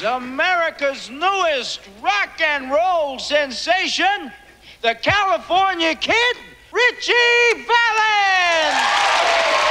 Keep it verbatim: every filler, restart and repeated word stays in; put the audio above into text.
America's newest rock and roll sensation, the California Kid, Richie Valens!